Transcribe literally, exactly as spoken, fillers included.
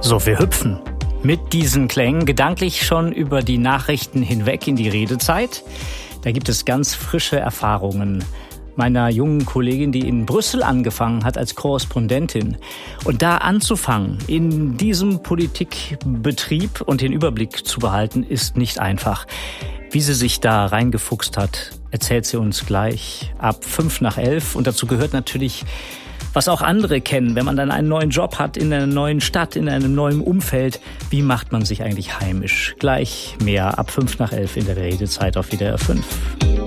So, wir hüpfen mit diesen Klängen gedanklich schon über die Nachrichten hinweg in die Redezeit. Da gibt es ganz frische Erfahrungen meiner jungen Kollegin, die in Brüssel angefangen hat als Korrespondentin. Und da anzufangen, in diesem Politikbetrieb und den Überblick zu behalten, ist nicht einfach. Wie sie sich da reingefuchst hat, erzählt sie uns gleich ab fünf nach elf. Und dazu gehört natürlich, was auch andere kennen, wenn man dann einen neuen Job hat, in einer neuen Stadt, in einem neuen Umfeld. Wie macht man sich eigentlich heimisch? Gleich mehr ab fünf nach elf in der Redezeit auf W D R fünf.